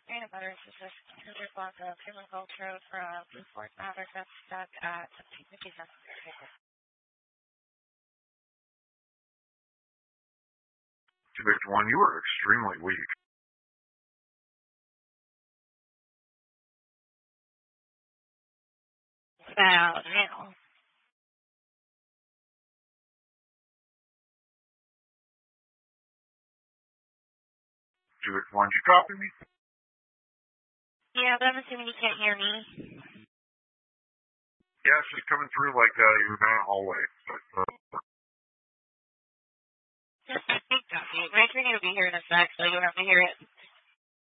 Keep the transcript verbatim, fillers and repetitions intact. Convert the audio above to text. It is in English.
Dana Butters, this is Kendra Blanco, Human Culture from Newport, Africa, stuck at Mickey's Victor One, you are extremely weak. About now. Victor One, you copy me? Yeah, but I'm assuming you can't hear me. Yeah, it's just coming through like uh, you're down the hallway. Copy. Mike's going to be here in a sec, so you'll have to hear it.